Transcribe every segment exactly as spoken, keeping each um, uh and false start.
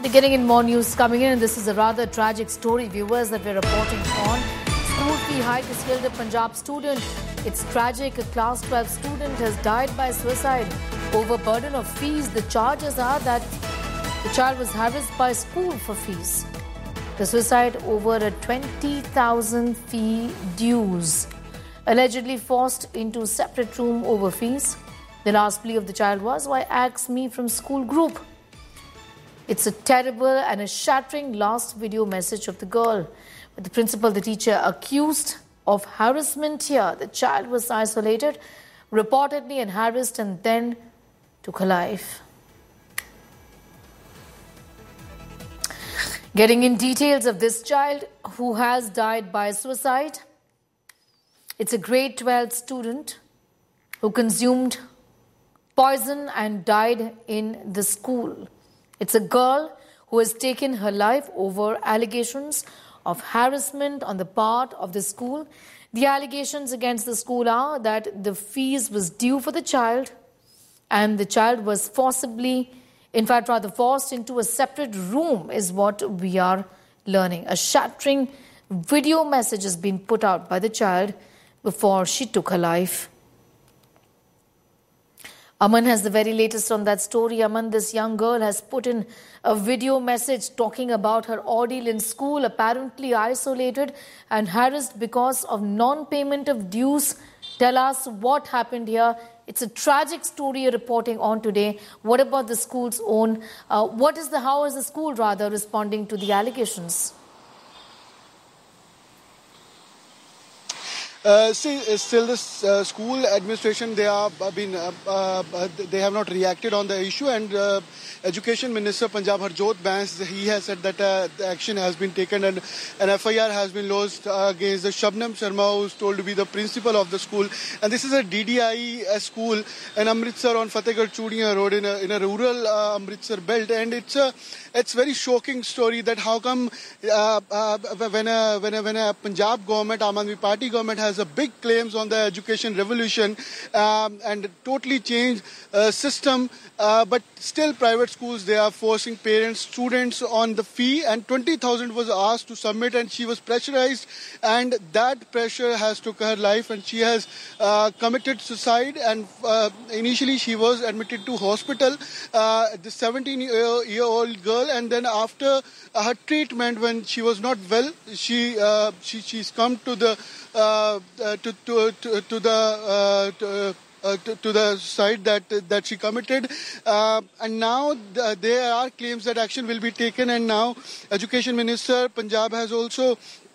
Getting in more news coming in, and this is a rather tragic story, viewers, that we're reporting on. School fee hike has killed a Punjab student. It's tragic. A class twelve student has died by suicide over burden of fees. The charges are that the child was harassed by school for fees. The suicide over a twenty thousand fee dues. Allegedly forced into a separate room over fees. The last plea of the child was, "Why ask me from school group?" It's a terrible and a shattering last video message of the girl. With the principal, the teacher accused of harassment here. The child was isolated, reportedly and harassed, and then took her life. Getting in details of this child who has died by suicide. It's a grade twelve student who consumed poison and died in the school. It's a girl who has taken her life over allegations of harassment on the part of the school. The allegations against the school are that the fees was due for the child and the child was forcibly, in fact rather forced into a separate room is what we are learning. A shattering video message has been put out by the child before she took her life. Aman has the very latest on that story. Aman, this young girl has put in a video message talking about her ordeal in school, apparently isolated and harassed because of non-payment of dues. Tell us what happened here. It's a tragic story you're reporting on today. What about the school's own? Uh, what is the, how is the school rather responding to the allegations? Uh, see, still the uh, school administration, they have been, uh, uh, they have not reacted on the issue, and uh, Education Minister Punjab Harjot Bans, he has said that uh, the action has been taken and an F I R has been lodged uh, against the Shabnam Sharma, who is told to be the principal of the school. And this is a D D I school in Amritsar on Fatehgarh Chudiyan Road in a, in a rural uh, Amritsar belt, and it's a it's very shocking story that how come uh, uh, when a when a when a Punjab government, Aam Aadmi Party government, has a big claims on the education revolution um, and totally changed uh, system, uh, but still private schools, they are forcing parents, students on the fee, and twenty thousand was asked to submit, and she was pressurized, and that pressure has took her life, and she has uh, committed suicide. And uh, initially she was admitted to hospital, uh, the seventeen year old girl, and then after uh, her treatment, when she was not well, she uh, she she's come to the uh, uh, to, to to to the uh, to, Uh, to, to the side that uh, that she committed, uh, and now th there are claims that action will be taken, and now Education Minister Punjab has also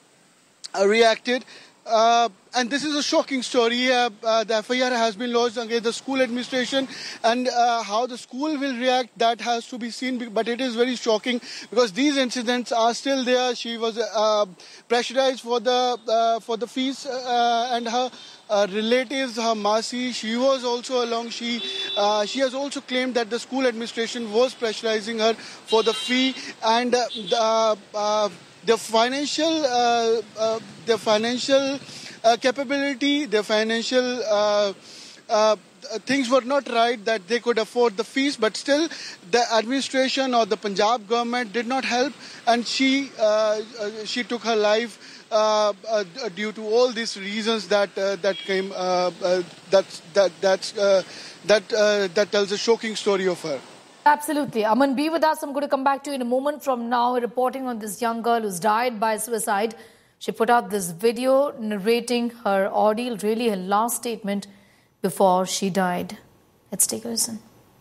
uh, reacted. Uh, and this is a shocking story. Uh, uh, the F I R has been lodged against the school administration, and uh, how the school will react, that has to be seen. But it is very shocking because these incidents are still there. She was uh, pressurized for the uh, for the fees, uh, and her uh, relatives, her Masi, she was also along. She uh, she has also claimed that the school administration was pressurizing her for the fee, and uh, the, uh, the financial uh, uh, the financial uh, capability, the financial uh, uh, things were not right, that they could afford the fees, but still the administration or the Punjab government did not help, and she uh, uh, she took her life uh, uh, due to all these reasons that uh, that came uh, uh, that that that's uh, that uh, that tells a shocking story of her. Absolutely. Aman, be with us. I'm going to come back to you in a moment from now, reporting on this young girl who's died by suicide. She put out this video narrating her ordeal, really her last statement before she died. Let's take a listen.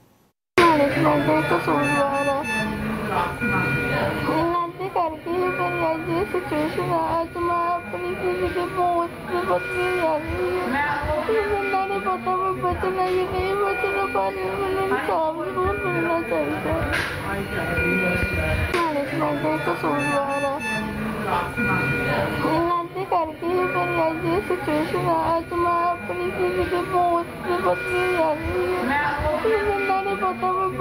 करके मेरी आज ये situation है, आज मैं अपनी जिंदगी बहुत बदली जा रही है, मुझे नहीं पता मैं